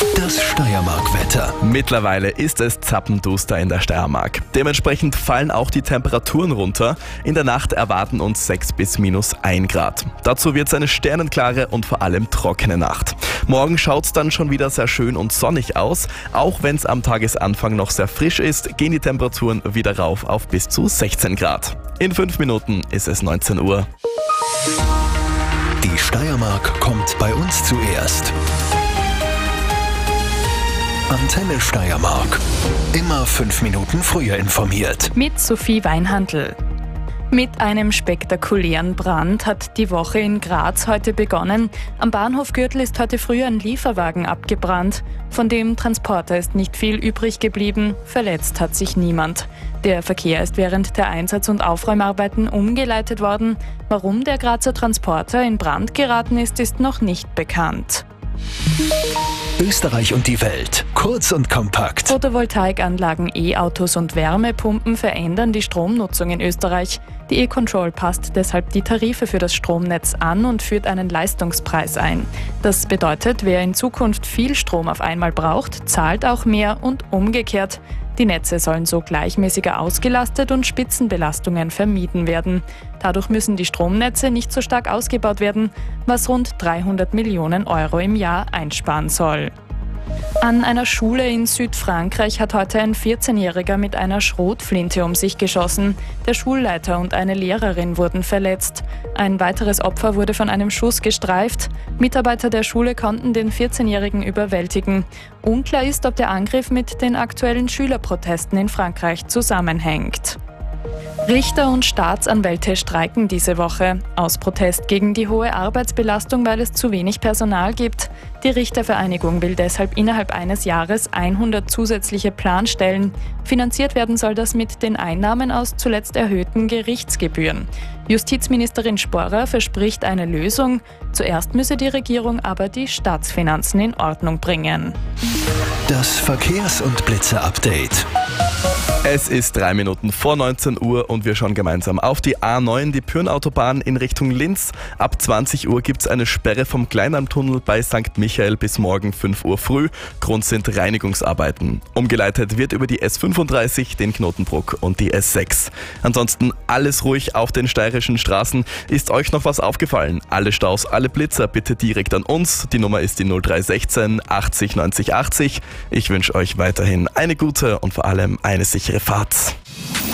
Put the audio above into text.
Das Steiermark-Wetter. Mittlerweile ist es zappenduster in der Steiermark. Dementsprechend fallen auch die Temperaturen runter. In der Nacht erwarten uns 6 bis -1 Grad. Dazu wird es eine sternenklare und vor allem trockene Nacht. Morgen schaut es dann schon wieder sehr schön und sonnig aus. Auch wenn es am Tagesanfang noch sehr frisch ist, gehen die Temperaturen wieder rauf auf bis zu 16 Grad. In 5 Minuten ist es 19 Uhr. Die Steiermark kommt bei uns zuerst. Antenne Steiermark. Immer 5 Minuten früher informiert. Mit Sophie Weinhandl. Mit einem spektakulären Brand hat die Woche in Graz heute begonnen. Am Bahnhof Gürtel ist heute früh ein Lieferwagen abgebrannt. Von dem Transporter ist nicht viel übrig geblieben. Verletzt hat sich niemand. Der Verkehr ist während der Einsatz- und Aufräumarbeiten umgeleitet worden. Warum der Grazer Transporter in Brand geraten ist, ist noch nicht bekannt. Österreich und die Welt. Kurz und kompakt. Photovoltaikanlagen, E-Autos und Wärmepumpen verändern die Stromnutzung in Österreich. Die E-Control passt deshalb die Tarife für das Stromnetz an und führt einen Leistungspreis ein. Das bedeutet, wer in Zukunft viel Strom auf einmal braucht, zahlt auch mehr und umgekehrt. Die Netze sollen so gleichmäßiger ausgelastet und Spitzenbelastungen vermieden werden. Dadurch müssen die Stromnetze nicht so stark ausgebaut werden, was rund 300 Millionen Euro im Jahr einsparen soll. An einer Schule in Südfrankreich hat heute ein 14-Jähriger mit einer Schrotflinte um sich geschossen. Der Schulleiter und eine Lehrerin wurden verletzt. Ein weiteres Opfer wurde von einem Schuss gestreift. Mitarbeiter der Schule konnten den 14-Jährigen überwältigen. Unklar ist, ob der Angriff mit den aktuellen Schülerprotesten in Frankreich zusammenhängt. Richter und Staatsanwälte streiken diese Woche aus Protest gegen die hohe Arbeitsbelastung, weil es zu wenig Personal gibt. Die Richtervereinigung will deshalb innerhalb eines Jahres 100 zusätzliche Planstellen. Finanziert werden soll das mit den Einnahmen aus zuletzt erhöhten Gerichtsgebühren. Justizministerin Sporrer verspricht eine Lösung. Zuerst müsse die Regierung aber die Staatsfinanzen in Ordnung bringen. Das Verkehrs- und Blitzer-Update. Es ist 3 Minuten vor 19 Uhr und wir schauen gemeinsam auf die A9, die Pyrnautobahn in Richtung Linz. Ab 20 Uhr gibt es eine Sperre vom Kleinalmtunnel bei St. Michael bis morgen 5 Uhr früh. Grund sind Reinigungsarbeiten. Umgeleitet wird über die S35, den Knotenbruck und die S6. Ansonsten alles ruhig auf den steirischen Straßen. Ist euch noch was aufgefallen? Alle Staus, alle Blitzer bitte direkt an uns. Die Nummer ist die 0316 80 90 80. Ich wünsche euch weiterhin eine gute und vor allem eine sichere Fahrt.